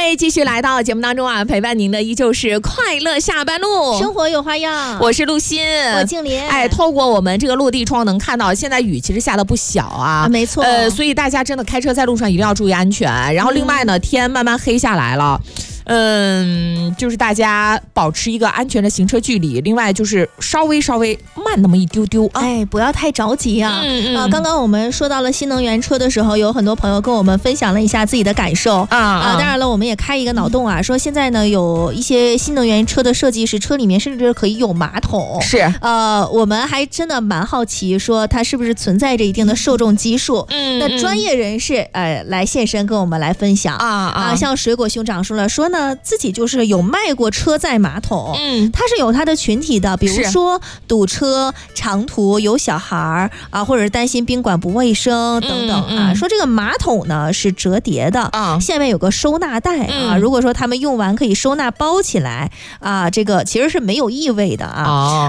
继续来到节目当中啊，陪伴您的依旧是快乐下班路， 生活有花样。 我是陆欣， 我静林。 透过我们这个落地窗能看到，现在雨其实下的不小啊， 没错。 所以大家真的开车在路上一定要注意安全。然后另外呢，天慢慢黑下来了。就是大家保持一个安全的行车距离，另外就是稍微慢那么一丢丢啊， 不要太着急啊。刚刚我们说到了新能源车的时候，有很多朋友跟我们分享了一下自己的感受当然了，我们也开一个脑洞啊，说现在呢有一些新能源车的设计是车里面甚至可以有马桶， 是我们还真的蛮好奇，说它是不是存在着一定的受众基数。那专业人士来现身跟我们来分享像水果兄长说呢自己就是有卖过车载马桶，它是有它的群体的，比如说堵车、长途有小孩或者是担心宾馆不卫生等等说这个马桶呢是折叠的下面有个收纳袋如果说他们用完可以收纳包起来这个其实是没有异味的